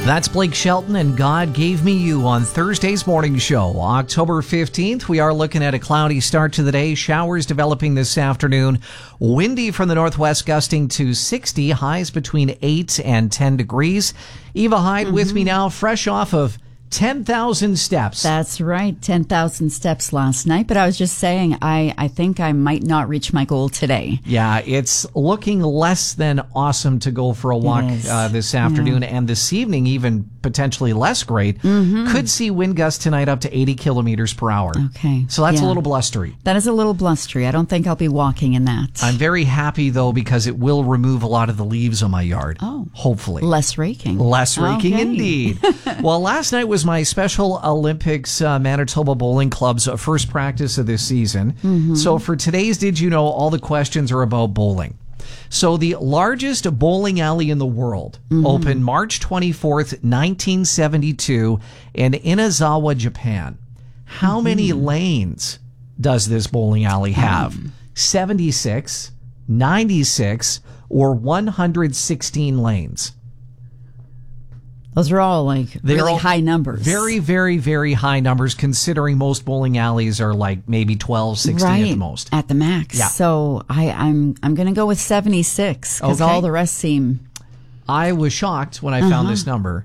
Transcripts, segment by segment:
That's Blake Shelton and God Gave Me You on Thursday's morning show. October 15th, we are looking at a cloudy start to the day. Showers developing this afternoon. Windy from the northwest, gusting to 60. Highs between 8 and 10 degrees. Eva Hyde with me now, fresh off of 10,000 steps. That's right, 10,000 steps last night. But I was just saying, I think I might not reach my goal today. Yeah, it's looking less than awesome to go for a walk this afternoon, and this evening even potentially less great. Could see wind gusts tonight up to 80 kilometers per hour. Okay. So that's a little blustery. That is a little blustery. I don't think I'll be walking in that. I'm very happy, though, because it will remove a lot of the leaves on my yard. Oh. Hopefully. Less raking. Less raking, Okay. indeed. Well, last night was my Special Olympics Manitoba Bowling Club's first practice of this season. So for today's Did You Know, all the questions are about bowling. So the largest bowling alley in the world opened March 24th, 1972 in Inazawa, Japan. How many lanes does this bowling alley have? 76, 96, or 116 lanes? Those are all really high numbers. Very, very, very high numbers, considering most bowling alleys are like maybe 12, 16 at the most. At the max. Yeah. So I'm going to go with 76 because Okay. all the rest seem... I was shocked when I found this number.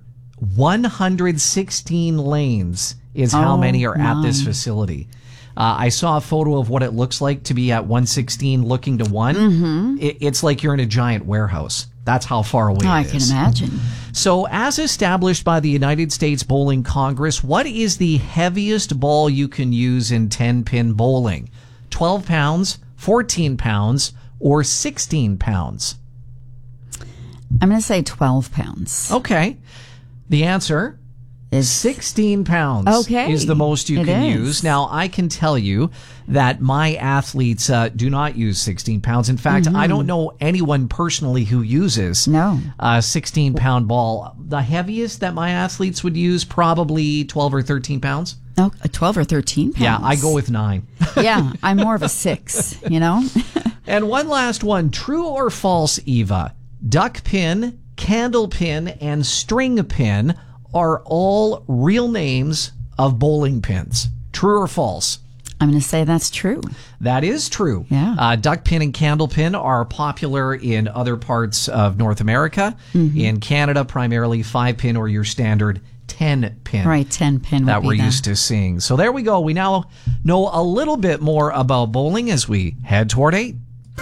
116 lanes is how many are at this facility. I saw a photo of what it looks like to be at 116 looking to 1. It's like you're in a giant warehouse. That's how far away it is. I can imagine. So, as established by the United States Bowling Congress, what is the heaviest ball you can use in 10-pin bowling? 12 pounds, 14 pounds, or 16 pounds? I'm going to say 12 pounds. Okay. The answer is 16 pounds is the most you can use. Now, I can tell you that my athletes do not use 16 pounds. In fact, I don't know anyone personally who uses a 16-pound ball. The heaviest that my athletes would use, probably 12 or 13 pounds. Oh, 12 or 13 pounds? Yeah, I go with 9. Yeah, I'm more of a 6, you know? And one last one. True or false, Eva? Duck pin, candle pin, and string pin are all real names of bowling pins. True or false? I'm going to say that's true. That is true. Yeah. Duck pin and candle pin are popular in other parts of North America. In Canada, primarily 5-pin or your standard 10-pin. Right, 10-pin that we're used to seeing. So there we go. We now know a little bit more about bowling as we head toward 8.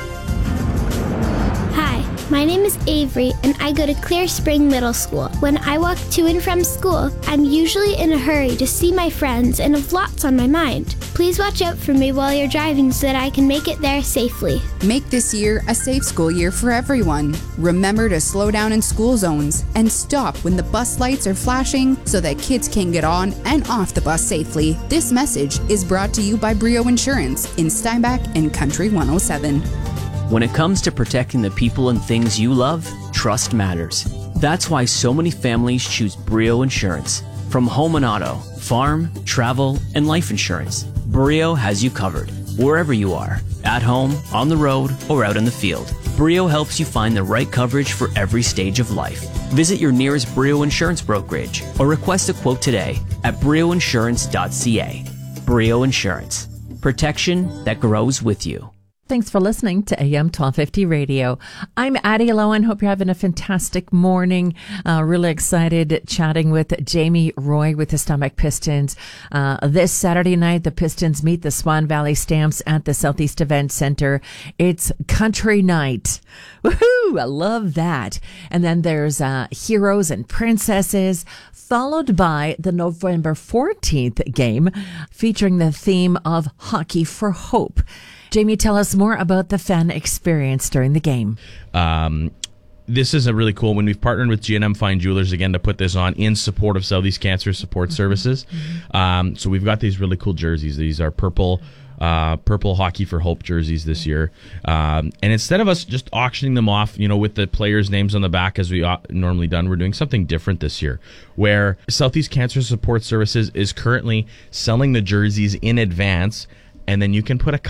My name is Avery, and I go to Clear Spring Middle School. When I walk to and from school, I'm usually in a hurry to see my friends and have lots on my mind. Please watch out for me while you're driving so that I can make it there safely. Make this year a safe school year for everyone. Remember to slow down in school zones and stop when the bus lights are flashing so that kids can get on and off the bus safely. This message is brought to you by Brio Insurance in Steinbach and Country 107. When it comes to protecting the people and things you love, trust matters. That's why so many families choose Brio Insurance. From home and auto, farm, travel, and life insurance, Brio has you covered. Wherever you are, at home, on the road, or out in the field, Brio helps you find the right coverage for every stage of life. Visit your nearest Brio Insurance brokerage or request a quote today at brioinsurance.ca. Brio Insurance. Protection that grows with you. Thanks for listening to AM 1250 Radio. I'm Addie Lowen. Hope you're having a fantastic morning. Really excited chatting with Jamie Roy with the Steinbach Pistons. This Saturday night, the Pistons meet the Swan Valley Stamps at the Southeast Event Center. It's country night. Woohoo! I love that. And then there's Heroes and Princesses, followed by the November 14th game featuring the theme of Hockey for Hope. Jamie, tell us more about the fan experience during the game. This is a really cool one. We've partnered with G&M Fine Jewelers again to put this on in support of Southeast Cancer Support Services. So we've got these really cool jerseys. These are purple Hockey for Hope jerseys this year. And instead of us just auctioning them off, with the players' names on the back as we normally done, we're doing something different this year, where Southeast Cancer Support Services is currently selling the jerseys in advance, and then you can put a